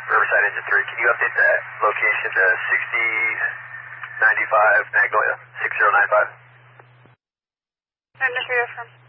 Riverside Engine 3, can you update that location to 6095 Magnolia, 6095? I'm not sure you're from.